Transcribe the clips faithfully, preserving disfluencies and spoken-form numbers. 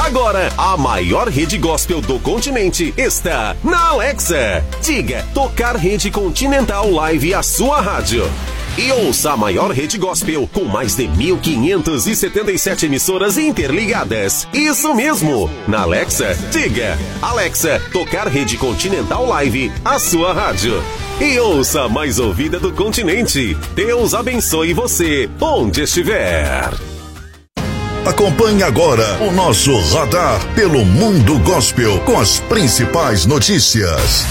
Agora, a maior rede gospel do continente está na Alexa. Diga, tocar Rede Continental Live, a sua rádio. E ouça a maior rede gospel com mais de mil quinhentas e setenta e sete emissoras interligadas. Isso mesmo! Na Alexa, diga, Alexa, tocar Rede Continental Live, a sua rádio. E ouça a mais ouvida do continente. Deus abençoe você, onde estiver. Acompanhe agora o nosso radar pelo mundo gospel com as principais notícias.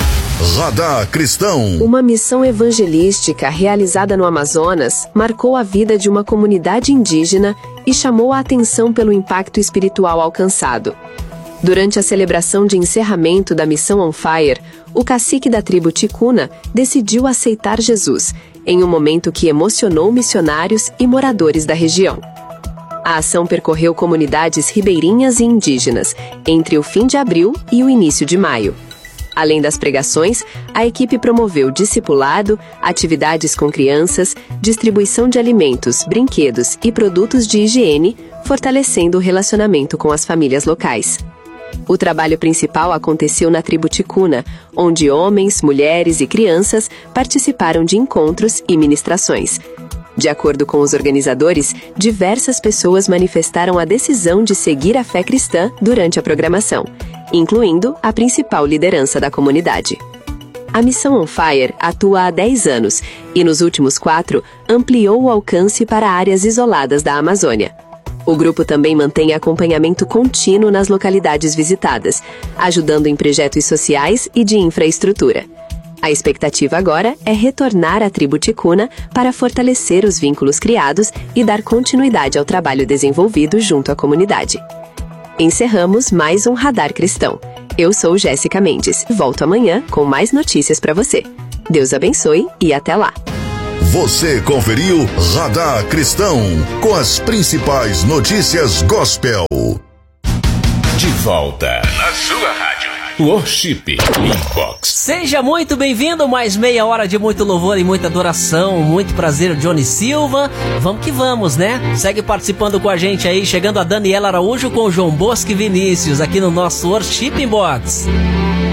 Radar Cristão. Uma missão evangelística realizada no Amazonas marcou a vida de uma comunidade indígena e chamou a atenção pelo impacto espiritual alcançado. Durante a celebração de encerramento da missão On Fire, o cacique da tribo Ticuna decidiu aceitar Jesus, em um momento que emocionou missionários e moradores da região. A ação percorreu comunidades ribeirinhas e indígenas, entre o fim de abril e o início de maio. Além das pregações, a equipe promoveu discipulado, atividades com crianças, distribuição de alimentos, brinquedos e produtos de higiene, fortalecendo o relacionamento com as famílias locais. O trabalho principal aconteceu na tribo Ticuna, onde homens, mulheres e crianças participaram de encontros e ministrações. De acordo com os organizadores, diversas pessoas manifestaram a decisão de seguir a fé cristã durante a programação, incluindo a principal liderança da comunidade. A Missão On Fire atua há dez anos e, nos últimos quatro, ampliou o alcance para áreas isoladas da Amazônia. O grupo também mantém acompanhamento contínuo nas localidades visitadas, ajudando em projetos sociais e de infraestrutura. A expectativa agora é retornar à tribo Ticuna para fortalecer os vínculos criados e dar continuidade ao trabalho desenvolvido junto à comunidade. Encerramos mais um Radar Cristão. Eu sou Jéssica Mendes. Volto amanhã com mais notícias para você. Deus abençoe e até lá. Você conferiu Radar Cristão com as principais notícias gospel. De volta na sua rádio. Worship Inbox. Seja muito bem-vindo, mais meia hora de muito louvor e muita adoração. Muito prazer, Johnny Silva. Vamos que vamos, né? Segue participando com a gente aí, chegando a Daniela Araújo com o João Bosco e Vinícius aqui no nosso Worship Inbox.